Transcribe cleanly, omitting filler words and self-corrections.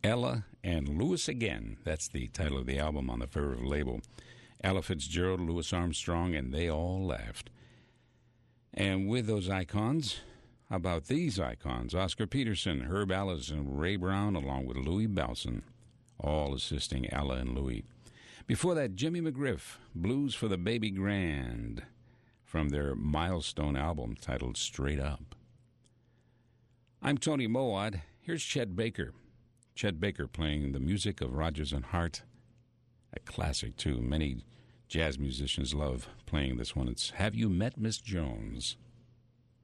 Ella and Louis Again. That's the title of the album on the Verve label. Ella Fitzgerald, Louis Armstrong, and they all laughed. And with those icons, how about these icons? Oscar Peterson, Herb Allison, Ray Brown, along with Louis Bellson, all assisting Ella and Louis. Before that, Jimmy McGriff, Blues for the Baby Grand, from their milestone album titled Straight Up. I'm Tony Mowat. Here's Chet Baker. Chet Baker playing the music of Rodgers and Hart. A classic, too. Many jazz musicians love playing this one. It's Have You Met Miss Jones?